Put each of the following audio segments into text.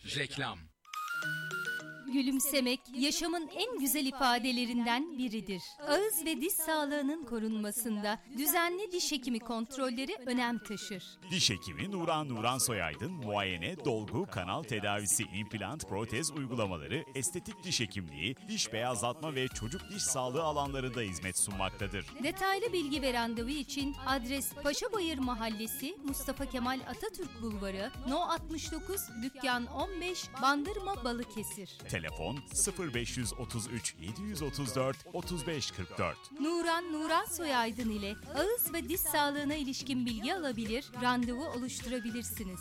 Reklam. Gülümsemek, yaşamın en güzel ifadelerinden biridir. Ağız ve diş sağlığının korunmasında düzenli diş hekimi kontrolleri önem taşır. Diş hekimi Nuran Soyaydın, muayene, dolgu, kanal tedavisi, implant, protez uygulamaları, estetik diş hekimliği, diş beyazlatma ve çocuk diş sağlığı alanlarında hizmet sunmaktadır. Detaylı bilgi ve randevu için adres Paşabayır Mahallesi, Mustafa Kemal Atatürk Bulvarı, No 69, Dükkan 15, Bandırma, Balıkesir. Telefon 0533 734 3544. Nuran Soyaydın ile ağız ve diş sağlığına ilişkin bilgi alabilir, randevu oluşturabilirsiniz.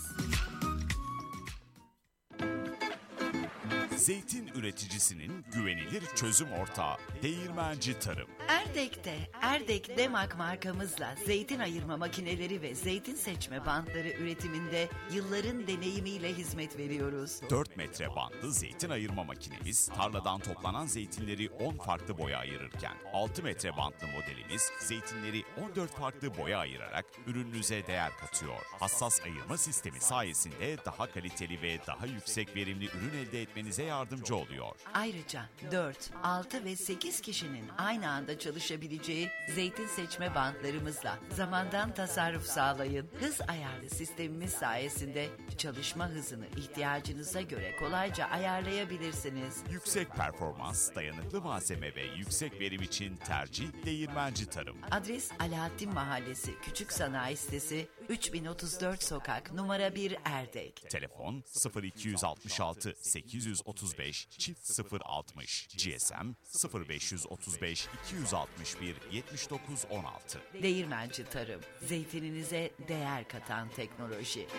Zeytin üreticisinin güvenilir çözüm ortağı Değirmenci Tarım. Erdek'te Erdek Demak markamızla zeytin ayırma makineleri ve zeytin seçme bantları üretiminde yılların deneyimiyle hizmet veriyoruz. 4 metre bantlı zeytin ayırma makinemiz tarladan toplanan zeytinleri 10 farklı boya ayırırken 6 metre bantlı modelimiz zeytinleri 14 farklı boya ayırarak ürününüze değer katıyor. Hassas ayırma sistemi sayesinde daha kaliteli ve daha yüksek verimli ürün elde etmenize yardımcı oluyor. Ayrıca 4, 6 ve 8 kişinin aynı anda çalışabileceği zeytin seçme bantlarımızla zamandan tasarruf sağlayın. Hız ayarlı sistemimiz sayesinde çalışma hızını ihtiyacınıza göre kolayca ayarlayabilirsiniz. Yüksek performans, dayanıklı malzeme ve yüksek verim için tercih Değirmenci Tarım. Adres Alaaddin Mahallesi Küçük Sanayi Sitesi 3034 Sokak numara 1 Erdek. Telefon 0266 835 060. GSM 0535 261 7916. Değirmenci Tarım, zeytininize değer katan teknoloji.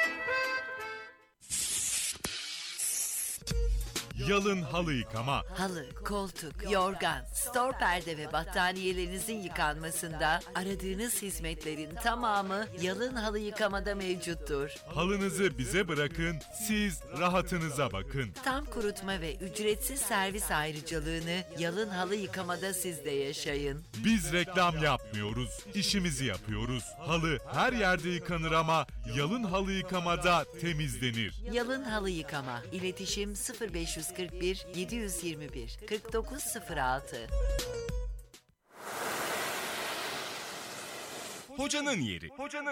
Yalın halı yıkama. Halı, koltuk, yorgan, stor perde ve battaniyelerinizin yıkanmasında aradığınız hizmetlerin tamamı Yalın Halı Yıkamada mevcuttur. Halınızı bize bırakın, siz rahatınıza bakın. Tam kurutma ve ücretsiz servis ayrıcalığını Yalın Halı Yıkamada siz de yaşayın. Biz reklam yapmıyoruz, işimizi yapıyoruz. Halı her yerde yıkanır ama yalın halı yıkamada temizlenir. Yalın Halı Yıkama. İletişim 0541 721 4906. Hocanın yeri.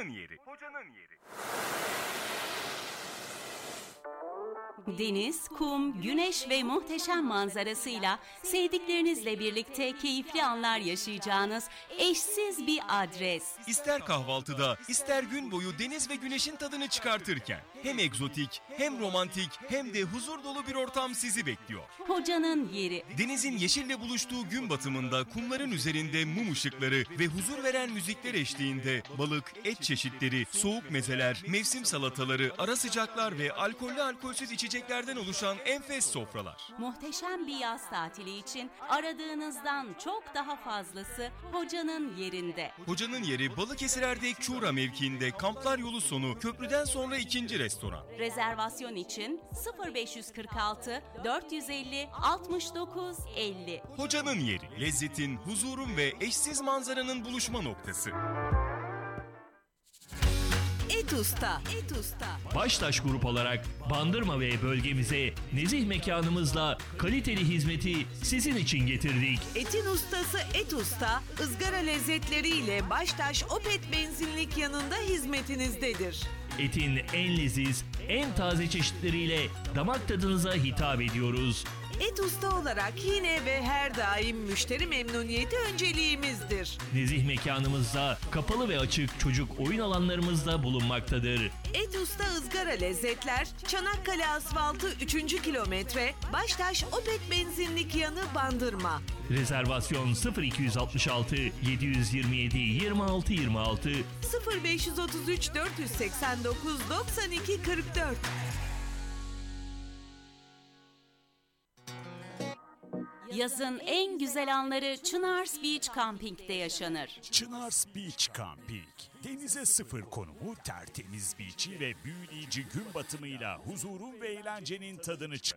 Deniz, kum, güneş ve muhteşem manzarasıyla sevdiklerinizle birlikte keyifli anlar yaşayacağınız eşsiz bir adres. İster kahvaltıda, ister gün boyu deniz ve güneşin tadını çıkartırken hem egzotik, hem romantik, hem de huzur dolu bir ortam sizi bekliyor. Hocanın yeri. Denizin yeşille buluştuğu gün batımında kumların üzerinde mum ışıkları ve huzur veren müzikler eşliğinde balık, et çeşitleri, soğuk mezeler, mevsim salataları, ara sıcaklar ve alkollü alkolsüz içeceklerden oluşan enfes sofralar. Muhteşem bir yaz tatili için aradığınızdan çok daha fazlası hocanın yerinde. Hocanın yeri Balıkesir Erdek Çuğra mevkiinde Kamplar Yolu sonu köprüden sonra 2. restoran. Rezervasyon için 0546 450 69 50. Hocanın yeri, lezzetin, huzurun ve eşsiz manzaranın buluşma noktası. Et Usta. Baştaş Grup olarak Bandırma ve bölgemize nezih mekanımızla kaliteli hizmeti sizin için getirdik. Etin ustası Et Usta, ızgara lezzetleriyle Baştaş Opet benzinlik yanında hizmetinizdedir. Etin en leziz, en taze çeşitleriyle damak tadınıza hitap ediyoruz. Et Usta olarak yine ve her daim müşteri memnuniyeti önceliğimizdir. Nezih mekanımızda kapalı ve açık çocuk oyun alanlarımızda bulunmaktadır. Et Usta ızgara lezzetler, Çanakkale Asfaltı 3. kilometre, Baştaş Opet benzinlik yanı Bandırma. Rezervasyon 0266 727 26 26 0533 489 92 44. Yazın en güzel anları Çınars Beach Camping'de yaşanır. Çınars Beach Camping. Denize sıfır konumu, tertemiz beach'i ve büyüleyici gün batımıyla huzurun ve eğlencenin tadını çıkar.